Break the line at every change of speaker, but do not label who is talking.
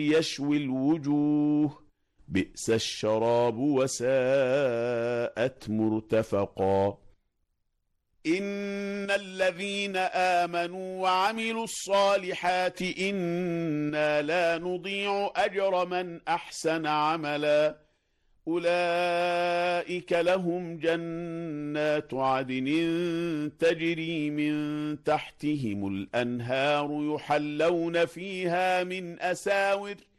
يشوي الوجوه بئس الشراب وساءت مرتفقا إن الذين آمنوا وعملوا الصالحات إنا لا نضيع أجر من أحسن عملا أولئك لهم جنات عدن تجري من تحتهم الأنهار يحلون فيها من أساور